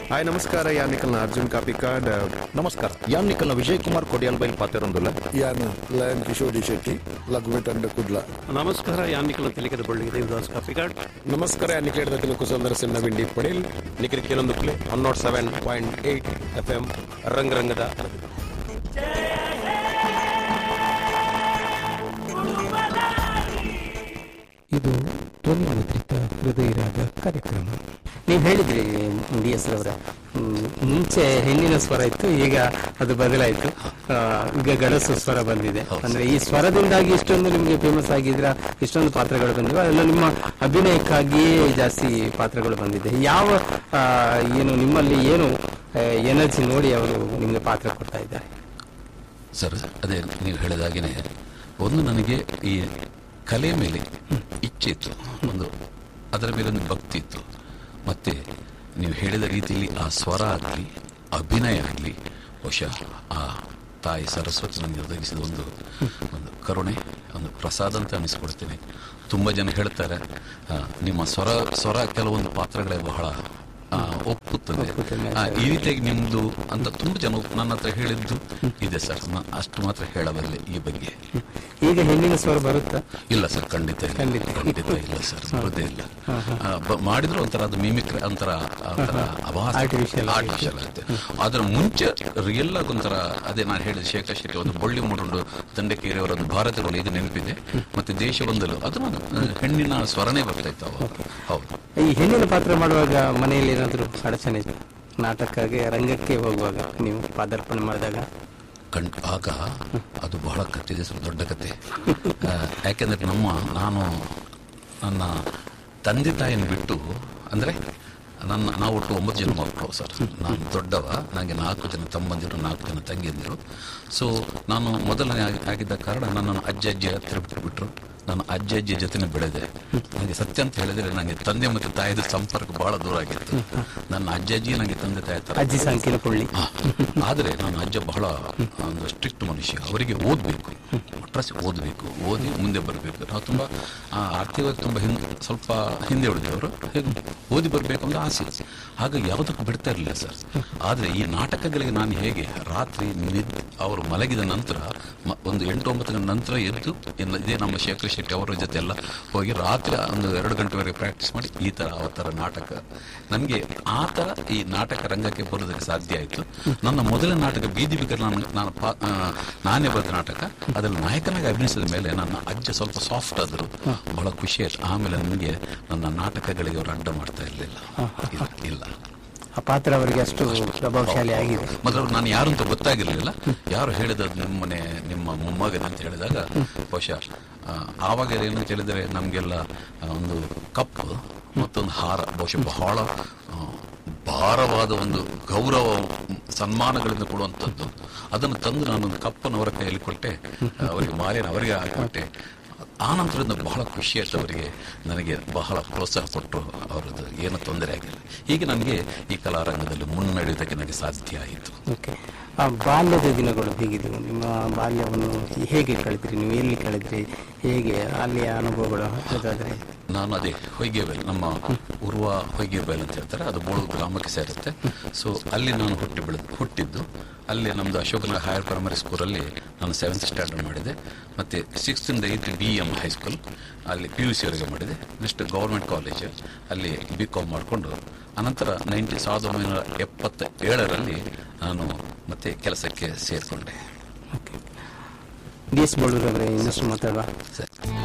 Hi ನಮಸ್ಕಾರ ಯಾನ್ ನಿಖಲ್ನ ಅರ್ಜುನ್ ಕಾಪಿಕಾಡ್. ನಮಸ್ಕಾರ ಯಾನ್ ನಿಖಲ್ನ ವಿಜಯ್ ಕುಮಾರ್ ಕೊಡಿಯಾಲ್ ಬೈಲ್ ಪಾತೆರೊಂದುಲ್ಲ ಯಾನ್ ಲಯನ್ ಕಿಶೋರಿ ಶೆಟ್ಟಿ ಲಘುವೇಟ್ ಅಂಡ ಕುಡ್ಲ. ನಮಸ್ಕಾರ ಯಾನ್ ನಿಖಲ್ನ ತಿಲಕದ ಬಳ್ಳಿ ದೇವದಾಸ್ ಕಾಪಿಕಾಡ್. ನಮಸ್ಕಾರ ಯಾನ್ ನಿಖೇಡ್ದ ತಿಲಕು ಸುಂದರ ಸಿಂಹ ವಿಂಡಿ ಪಡೇಲ್ ನಿಖಿಲ್ ಕೆಲವೊಂದು ಪ್ಲೇ 107.8 FM ರಂಗರಂಗದ ಇದು ಧ್ವನಿ ಮುದ್ರಿತ ಹೃದಯ ರಾಗ ಕಾರ್ಯಕ್ರಮ. ನೀವು ಹೇಳಿದ್ರಿ DS ಅವರ ಮುಂಚೆ ಹೆಣ್ಣಿನ ಸ್ವರ ಇತ್ತು, ಈಗ ಅದು ಬದಲಾಯಿತು, ಈಗ ಗಡಸು ಸ್ವರ ಬಂದಿದೆ. ಅಂದ್ರೆ ಈ ಸ್ವರದಿಂದಾಗಿ ಇಷ್ಟೊಂದು ನಿಮ್ಗೆ ಫೇಮಸ್ ಆಗಿದ್ರ, ಇಷ್ಟೊಂದು ಪಾತ್ರಗಳು ಬಂದಿವೆ, ಅದೆಲ್ಲ ನಿಮ್ಮ ಅಭಿನಯಕ್ಕಾಗಿಯೇ ಜಾಸ್ತಿ ಪಾತ್ರಗಳು ಬಂದಿದೆ. ಯಾವ ಏನು ನಿಮ್ಮಲ್ಲಿ ಏನು ಎನರ್ಜಿ ನೋಡಿ ಅವರು ನಿಮ್ಗೆ ಪಾತ್ರ ಕೊಡ್ತಾ ಇದ್ದಾರೆ? ಸರ್, ಅದೇ ನೀವು ಹೇಳಿದಾಗೇನೆ ಒಂದು ನನಗೆ ಈ ಕಲೆ ಮೇಲೆ ಇಚ್ಛೆ ಇತ್ತು, ಒಂದು ಅದರ ಮೇಲೆ ಒಂದು ಭಕ್ತಿ ಇತ್ತು. ಮತ್ತೆ ನೀವು ಹೇಳಿದ ರೀತಿಯಲ್ಲಿ ಆ ಸ್ವರ ಆಗಲಿ ಅಭಿನಯ ಆಗಲಿ ಬಹುಶಃ ಆ ತಾಯಿ ಸರಸ್ವತಿ ನನಗೆ ಒದಗಿಸಿದ ಒಂದು ಕರುಣೆ, ಒಂದು ಪ್ರಸಾದ ಅಂತ ಅನಿಸ್ಕೊಡ್ತೀನಿ. ತುಂಬ ಜನ ಹೇಳ್ತಾರೆ ನಿಮ್ಮ ಸ್ವರ ಕೆಲವೊಂದು ಪಾತ್ರಗಳೇ ಬಹಳ ಒಪ್ಪುತ್ತದೆ, ಈ ರೀತಿಯಾಗಿ ನಿಮ್ದು ಅಂತ ತುಂಬ ಜನ ನನ್ನ ಹತ್ರ ಹೇಳಿದ್ದು ಇದೆ ಸರ್. ಅಷ್ಟು ಮಾತ್ರ ಹೇಳಬಲ್ಲೆ ಈ ಬಗ್ಗೆ. ಈಗ ಹೆಣ್ಣಿನ ಸ್ವರ ಬರುತ್ತಾ? ಇಲ್ಲ ಸರ್, ಖಂಡಿತ ಇಲ್ಲ ಸರ್, ಬರೋದೇ ಇಲ್ಲ. ಮಾಡಿದ್ರು ಒಂಥರ ಅದು ಮಿಮಿಕ್ರಿ, ಒಂಥರ ಆರ್ಟಿಫಿಷಿಯಲ್ ಆಗುತ್ತೆ. ಅದ್ರ ಮುಂಚೆ ರಿಯಲ್ ಆಗಿ ಒಂಥರ ಅದೇ ನಾನು ಹೇಳಿದ ಶೇಖರ್ ಶೆಟ್ಟಿ ಒಂದು ಬೊಳ್ಳಿ ಮೂಡುಂಡು ದಂಡಕೇರಿಯವರ ಒಂದು ಭಾರತಗಳು ಈಗ ನೆನಪಿದೆ, ಮತ್ತೆ ದೇಶವೊಂದಲು ಅದು ಹೆಣ್ಣಿನ ಸ್ವರನೇ ಬರ್ತಾ ಇತ್ತು. ಹೌದು. ಈ ಹೆಣ್ಣಿನ ಪಾತ್ರ ಮಾಡುವಾಗ ಮನೆಯಲ್ಲಿ ಏನಾದರೂ ಅಡಚಣೆ, ನಾಟಕಕ್ಕೆ ರಂಗಕ್ಕೆ ಹೋಗುವಾಗ ನೀವು ಪಾದಾರ್ಪಣೆ ಮಾಡಿದಾಗ? ಆಗ ಅದು ಬಹಳ ಕಟ್ಟಿದೆ ಸರ್, ದೊಡ್ಡ ಕತೆ. ಯಾಕೆಂದ್ರೆ ನಾನು ನನ್ನ ತಂದೆ ತಾಯಿಯನ್ನು ಬಿಟ್ಟು, ಅಂದರೆ ನಾವು ಒಟ್ಟು 9 ಜನ ಮಕ್ಕಳು ಸರ್. ನಾನು ದೊಡ್ಡವ, ನನಗೆ 4 ಜನ ತಮ್ಮಂದಿರು, 4 ಜನ ತಂಗಿಯಂದಿರು. ಸೊ ನಾನು ಮೊದಲನೇ ಆಗಿದ್ದ ಕಾರಣ ನನ್ನನ್ನು ಅಜ್ಜಿ ಹತ್ತಿರ ಬಿಟ್ಟರು. ನಾನು ಅಜ್ಜಿ ಜೊತೆನೆ ಬೆಳೆದೆ. ನನಗೆ ಸತ್ಯ ಅಂತ ಹೇಳಿದ್ರೆ ನನಗೆ ತಂದೆ ಮತ್ತು ತಾಯಿದ ಸಂಪರ್ಕ ಬಹಳ ದೂರ ಆಗಿತ್ತು. ನನ್ನ ಅಜ್ಜಿ ನನಗೆ ತಂದೆ ತಾಯಿ ತರ. ಅಜ್ಜಿ ಸಂಖ್ಯೆ ಆದರೆ ನನ್ನ ಅಜ್ಜ ಬಹಳ ಒಂದು ಸ್ಟ್ರಿಕ್ಟ್ ಮನುಷ್ಯ. ಅವರಿಗೆ ಓದಬೇಕು, ಓದಬೇಕು, ಓದಿ ಮುಂದೆ ಬರಬೇಕು. ನಾವು ತುಂಬ ಆರ್ಥಿಕವಾಗಿ ತುಂಬ ಸ್ವಲ್ಪ ಹಿಂದೆ ಉಳಿದವರು, ಓದಿ ಬರಬೇಕು ಅಂತ ಆಸೆ. ಹಾಗಾಗಿ ಯಾವುದಕ್ಕೂ ಬಿಡ್ತಾ ಇರಲಿಲ್ಲ ಸರ್. ಆದರೆ ಈ ನಾಟಕಗಳಿಗೆ ನಾನು ಹೇಗೆ ರಾತ್ರಿ ಅವರು ಮಲಗಿದ ನಂತರ ಒಂದು 8-9 ಗಂಟೆ ನಂತರ ಎದ್ದು ಇದೇ ನಮ್ಮ ಶೇಖರ್ ಶೆಟ್ಟಿ ಅವರ ಜೊತೆ ಎಲ್ಲ ಹೋಗಿ ರಾತ್ರಿ ಒಂದು 2 ಗಂಟೆವರೆಗೆ ಪ್ರಾಕ್ಟೀಸ್ ಮಾಡಿ ಈ ಥರ ಅವತರ ನಾಟಕ ನನಗೆ ಆ ಥರ ಈ ನಾಟಕ ರಂಗಕ್ಕೆ ಬರೋದಕ್ಕೆ ಸಾಧ್ಯ ಆಯಿತು. ನನ್ನ ಮೊದಲನೇ ನಾಟಕ ಬೀದಿ ಬಿಕರ್ ನಾನೇ ಬರೆದ ನಾಟಕ, ಅದರಲ್ಲಿ ನಾಯಕನಾಗಿ ಅಭಿನಯಿಸಿದ ಮೇಲೆ ನನ್ನ ಅಜ್ಜ ಸ್ವಲ್ಪ ಸಾಫ್ಟ್ ಆದರು, ಬಹಳ ಖುಷಿ ಆಯ್ತು. ಆಮೇಲೆ ನನಗೆ ನನ್ನ ನಾಟಕಗಳಿಗೆ ಅವರು ಅಡ್ಡ ಮಾಡ್ತಾ ಇರಲಿಲ್ಲ. ಇಲ್ಲ, ಆ ಪಾತ್ರ ಅವರಿಗೆ ಅಷ್ಟು ಪ್ರಭಾವಶಾಲಿ ಆಗಿದೆ. ಮೊದಲು ನಾನು ಯಾರು ಅಂತ ಗೊತ್ತಾಗಿರಲಿಲ್ಲ. ಯಾರು ಹೇಳಿದ ನಿಮ್ಮ ಮೊಮ್ಮಗನ ಅಂತ ಹೇಳಿದಾಗ ಬಹುಶಃ ಆವಾಗ ಏನಂತ ಹೇಳಿದರೆ ನಮಗೆಲ್ಲ ಒಂದು ಕಪ್ಪು ಮತ್ತೊಂದು ಹಾರ, ಬಹುಶಃ ಬಹಳ ಭಾರವಾದ ಒಂದು ಗೌರವ ಸನ್ಮಾನಗಳಿಂದ ಕೊಡುವಂಥದ್ದು. ಅದನ್ನು ತಂದು ನಾನೊಂದು ಕಪ್ಪನ್ನು ಅವರ ಕೈಯಲ್ಲಿ ಕೊಟ್ಟೆ, ಅವರಿಗೆ ಮಾಲೆಯನ್ನು ಅವರಿಗೆ ಹಾಕಿಕೊಟ್ಟೆ. ಆ ನಂತರದಿಂದ ಬಹಳ ಖುಷಿಯಾಯ್ತು ಅವರಿಗೆ, ನನಗೆ ಬಹಳ ಪ್ರೋತ್ಸಾಹ ಕೊಟ್ಟರು. ಅವರದ್ದು ಏನೂ ತೊಂದರೆ ಆಗಿಲ್ಲ. ಹೀಗೆ ನನಗೆ ಈ ಕಲಾರಂಗದಲ್ಲಿ ಮುನ್ನಡೆಯೋದಕ್ಕೆ ನನಗೆ ಸಾಧ್ಯ ಆಯಿತು. ಓಕೆ, ಆ ಬಾಲ್ಯದ ದಿನಗಳು ಹೇಗಿದ್ದವು? ನಿಮ್ಮ ಬಾಲ್ಯವನ್ನು ಹೇಗೆ ಕಳೆದ್ರಿ? ನೀವು ಎಲ್ಲಿ ಕಳೆದ್ರಿ? ಹೇಗೆ ಅಲ್ಲಿಯ ಅನುಭವಗಳು? ಹಾಗಾದರೆ ನಾನು ಅದೇ ಹೊಯ್ಗೆಬೈಲ್, ನಮ್ಮ ಉರ್ವ ಹೊಯ್ಗೆಬೈಲ್ ಅಂತ ಹೇಳ್ತಾರೆ, ಅದು ಬೋಳು ಗ್ರಾಮಕ್ಕೆ ಸೇರುತ್ತೆ. ಸೊ ಅಲ್ಲಿ ನಾನು ಹುಟ್ಟಿದ್ದು ಅಲ್ಲಿ ನಮ್ಮದು ಅಶೋಕನಗರ ಹೈಯರ್ ಪ್ರೈಮರಿ ಸ್ಕೂಲಲ್ಲಿ ನಾನು 7th ಸ್ಟ್ಯಾಂಡರ್ಡ್ ಮಾಡಿದೆ. ಮತ್ತು 6th and 8th BM high school ಅಲ್ಲಿ PUC ವರೆಗೆ ಮಾಡಿದೆ. ನೆಕ್ಸ್ಟ್ ಗೌರ್ಮೆಂಟ್ ಕಾಲೇಜ್ ಅಲ್ಲಿ BCom ಮಾಡಿಕೊಂಡು ಅನಂತರ 1977ರಲ್ಲಿ ನಾನು ಮತ್ತೆ ಕೆಲಸಕ್ಕೆ ಸೇರಿಕೊಂಡೆ. DS ಬೋಳೂರವರೇ ಇನ್ನಷ್ಟು ಮಾತಾಡುವ ಸರ್.